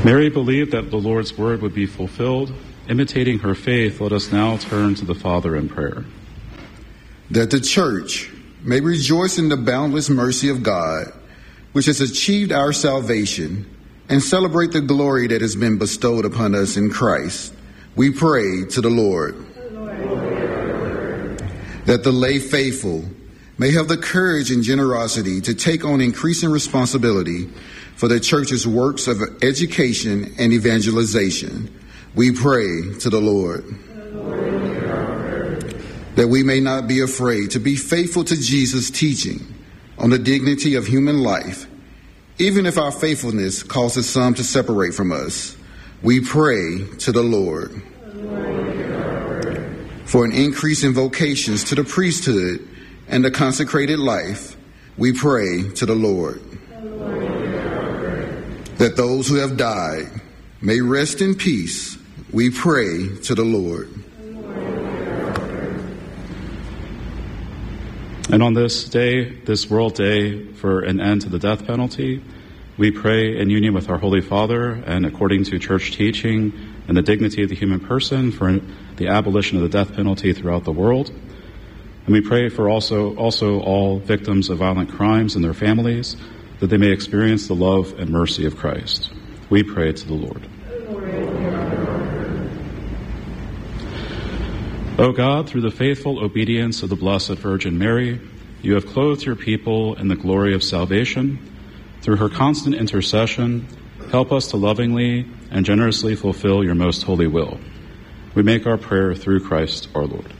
Mary believed that the Lord's word would be fulfilled. Imitating her faith, let us now turn to the Father in prayer. That the Church may rejoice in the boundless mercy of God, which has achieved our salvation, and celebrate the glory that has been bestowed upon us in Christ, we pray to the Lord. That the lay faithful may have the courage and generosity to take on increasing responsibility for the Church's works of education and evangelization, we pray to the Lord. That we may not be afraid to be faithful to Jesus' teaching on the dignity of human life, even if our faithfulness causes some to separate from us, we pray to the Lord. For an increase in vocations to the priesthood and the consecrated life, we pray to the Lord. That those who have died may rest in peace, we pray to the Lord. And on this day, this World Day for an end to the death penalty, we pray in union with our Holy Father and according to church teaching and the dignity of the human person for the abolition of the death penalty throughout the world. And we pray for also all victims of violent crimes and their families, that they may experience the love and mercy of Christ. We pray to the Lord. O God, through the faithful obedience of the Blessed Virgin Mary, you have clothed your people in the glory of salvation. Through her constant intercession, help us to lovingly and generously fulfill your most holy will. We make our prayer through Christ our Lord.